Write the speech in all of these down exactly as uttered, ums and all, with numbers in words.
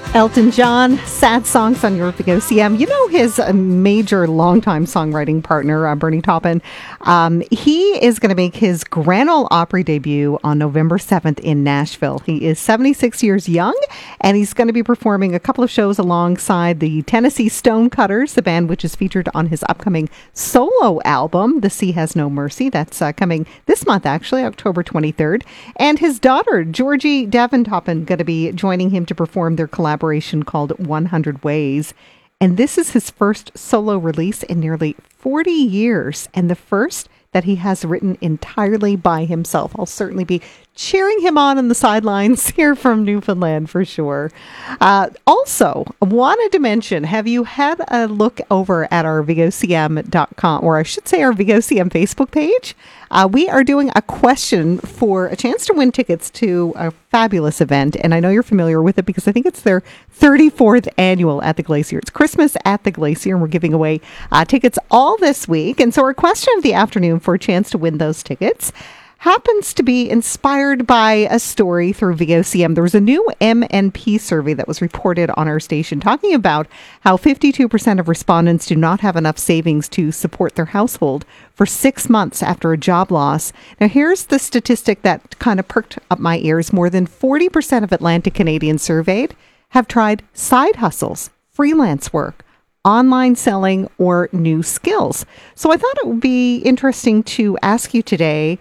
Elton John, Sad Songs on your Vigo C M. You know his uh, major longtime songwriting partner, uh, Bernie Taupin. Um, he is going to make his Grand Ole Opry debut on November seventh in Nashville. He is seventy-six years young, and he's going to be performing a couple of shows alongside the Tennessee Stonecutters, the band which is featured on his upcoming solo album, The Sea Has No Mercy. That's uh, coming this month, actually, October twenty-third. And his daughter, Georgie Devon Taupin, going to be joining him to perform their collaboration called one hundred Ways. And this is his first solo release in nearly forty years, and the first that he has written entirely by himself. I'll certainly be cheering him on on the sidelines here from Newfoundland for sure. Uh, also, wanted to mention, have you had a look over at our vigo c m dot com, or I should say our Vigo C M Facebook page? Uh, we are doing a question for a chance to win tickets to a fabulous event, and I know you're familiar with it because I think it's their thirty-fourth annual at the Glacier. It's Christmas at the Glacier, and we're giving away uh, tickets all this week. And so our question of the afternoon for a chance to win those tickets happens to be inspired by a story through Vigo C M. There was a new M N P survey that was reported on our station talking about how fifty-two percent of respondents do not have enough savings to support their household for six months after a job loss. Now, here's the statistic that kind of perked up my ears. More than forty percent of Atlantic Canadians surveyed have tried side hustles, freelance work, online selling, or new skills. So I thought it would be interesting to ask you today,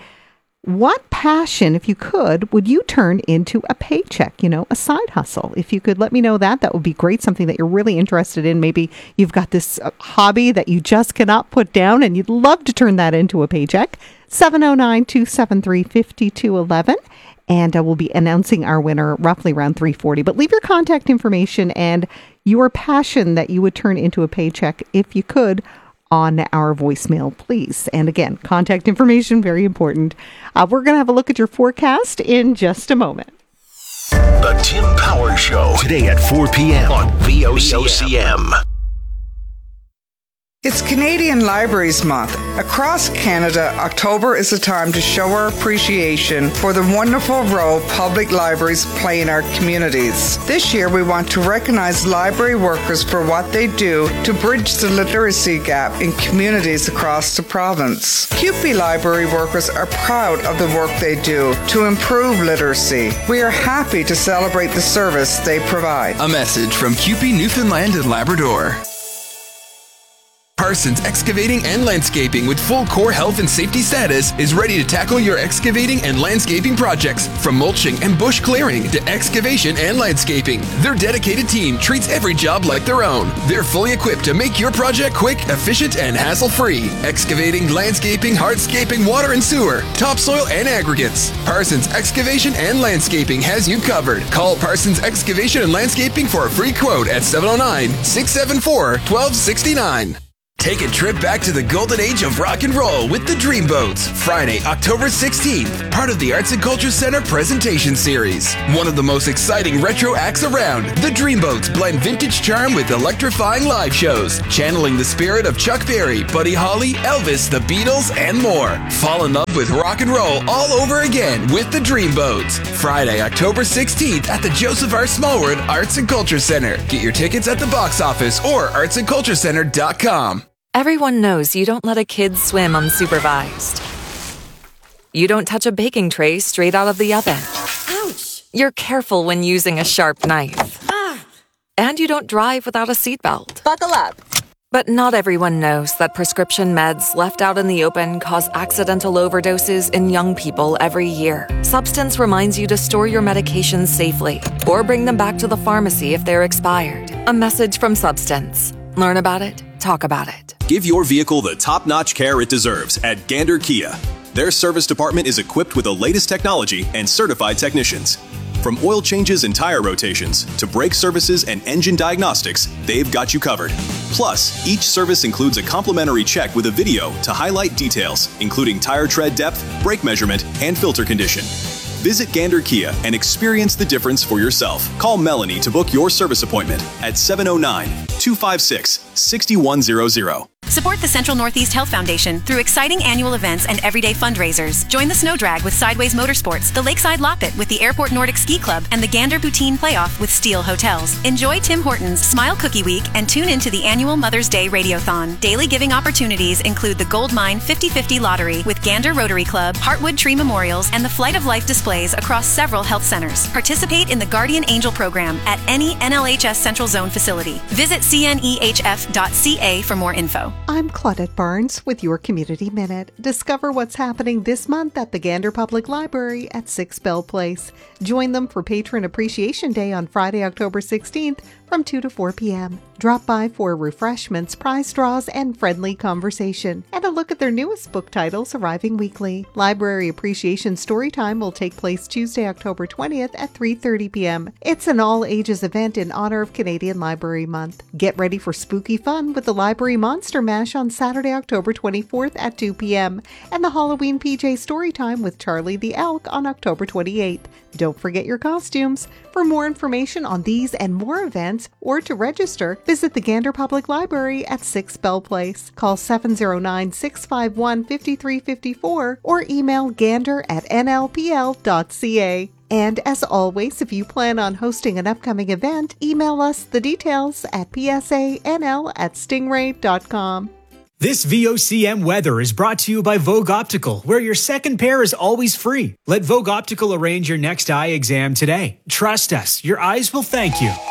what passion, if you could, would you turn into a paycheck, you know, a side hustle? If you could let me know that, that would be great. Something that you're really interested in. Maybe you've got this uh, hobby that you just cannot put down and you'd love to turn that into a paycheck. seven oh nine, two seven three, five two one one. And uh, we'll be announcing our winner roughly around three forty. But leave your contact information and your passion that you would turn into a paycheck, if you could, on our voicemail, please. And again, contact information, very important. Uh, we're going to have a look at your forecast in just a moment. The Tim Power Show, today at four p.m. on V O C M. It's Canadian Libraries Month. Across Canada, October is a time to show our appreciation for the wonderful role public libraries play in our communities. This year, we want to recognize library workers for what they do to bridge the literacy gap in communities across the province. C U P E library workers are proud of the work they do to improve literacy. We are happy to celebrate the service they provide. A message from C U P E Newfoundland and Labrador. Parsons Excavating and Landscaping, with full core health and safety status, is ready to tackle your excavating and landscaping projects. From mulching and bush clearing to excavation and landscaping, their dedicated team treats every job like their own. They're fully equipped to make your project quick, efficient, and hassle-free. Excavating, landscaping, hardscaping, water and sewer, topsoil, and aggregates. Parsons Excavation and Landscaping has you covered. Call Parsons Excavation and Landscaping for a free quote at seven oh nine, six seven four, one two six nine. Take a trip back to the golden age of rock and roll with the Dreamboats. Friday, October sixteenth, part of the Arts and Culture Center presentation series. One of the most exciting retro acts around, the Dreamboats blend vintage charm with electrifying live shows, channeling the spirit of Chuck Berry, Buddy Holly, Elvis, the Beatles, and more. Fall in love with rock and roll all over again with the Dreamboats. Friday, October sixteenth at the Joseph R. Smallwood Arts and Culture Center. Get your tickets at the box office or arts and culture center dot com. Everyone knows you don't let a kid swim unsupervised. You don't touch a baking tray straight out of the oven. Ouch! You're careful when using a sharp knife. Ah! And you don't drive without a seatbelt. Buckle up! But not everyone knows that prescription meds left out in the open cause accidental overdoses in young people every year. Substance reminds you to store your medications safely or bring them back to the pharmacy if they're expired. A message from Substance. Learn about it. Talk about it. Give your vehicle the top-notch care it deserves at Gander Kia. Their service department is equipped with the latest technology and certified technicians. From oil changes and tire rotations to brake services and engine diagnostics, they've got you covered. Plus, each service includes a complimentary check with a video to highlight details, including tire tread depth, brake measurement, and filter condition. Visit Gander Kia and experience the difference for yourself. Call Melanie to book your service appointment at seven oh nine, two five six, six one zero zero. Support the Central Northeast Health Foundation through exciting annual events and everyday fundraisers. Join the Snow Drag with Sideways Motorsports, the Lakeside Loppet with the Airport Nordic Ski Club, and the Gander Poutine Playoff with Steel Hotels. Enjoy Tim Hortons Smile Cookie Week and tune into the annual Mother's Day Radiothon. Daily giving opportunities include the Gold Mine fifty fifty Lottery with Gander Rotary Club, Heartwood Tree Memorials, and the Flight of Life displays across several health centers. Participate in the Guardian Angel program at any N L H S Central Zone facility. Visit C N E H F dot C A for more info. I'm Claudette Barnes with your Community Minute. Discover what's happening this month at the Gander Public Library at six Bell Place. Join them for Patron Appreciation Day on Friday, October sixteenth from two to four p.m. Drop by for refreshments, prize draws, and friendly conversation. And a look at their newest book titles arriving weekly. Library Appreciation Storytime will take place Tuesday, October twentieth at three thirty p.m. It's an all-ages event in honor of Canadian Library Month. Get ready for spooky fun with the Library Monster Mash on Saturday, October twenty-fourth at two p.m. and the Halloween P J Storytime with Charlie the Elk on October twenty-eighth. Don't forget your costumes. For more information on these and more events, or to register, visit the Gander Public Library at six Bell Place. Call seven oh nine, six five one, five three five four or email gander at n l p l dot c a. And as always, if you plan on hosting an upcoming event, email us the details at p s a n l at stingray dot com. This V O C M weather is brought to you by Vogue Optical, where your second pair is always free. Let Vogue Optical arrange your next eye exam today. Trust us, your eyes will thank you.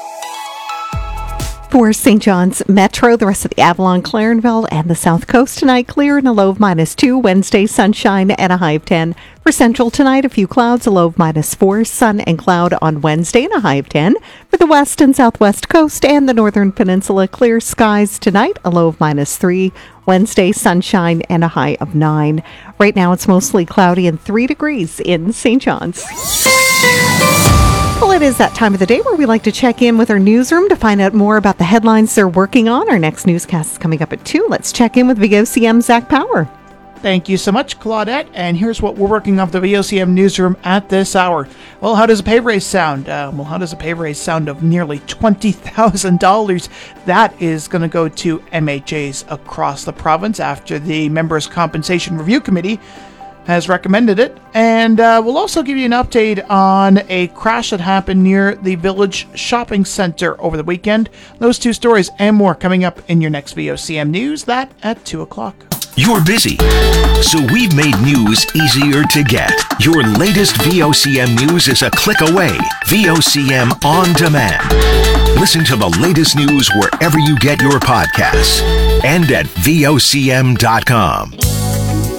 For Saint John's Metro, the rest of the Avalon, Clarenville, and the South Coast tonight, clear and a low of minus two. Wednesday, sunshine and a high of ten. For Central tonight, a few clouds, a low of minus four. Sun and cloud on Wednesday and a high of ten. For the West and Southwest Coast and the Northern Peninsula, clear skies tonight, a low of minus three. Wednesday, sunshine and a high of nine. Right now, it's mostly cloudy and three degrees in Saint John's. Well, it is that time of the day where we like to check in with our newsroom to find out more about the headlines they're working on. Our next newscast is coming up at two. Let's check in with V O C M's Zach Power. Thank you so much, Claudette. And here's what we're working off the V O C M newsroom at this hour. Well, how does a pay raise sound? Uh, well, how does a pay raise sound of nearly twenty thousand dollars? That is going to go to M H As across the province after the Members' Compensation Review Committee has recommended it. And uh, we'll also give you an update on a crash that happened near the Village Shopping Center over the weekend. Those two stories and more coming up in your next V O C M News, that at two o'clock. You're busy, so we've made news easier to get. Your latest V O C M news is a click away. V O C M On Demand. Listen to the latest news wherever you get your podcasts and at V O C M dot com.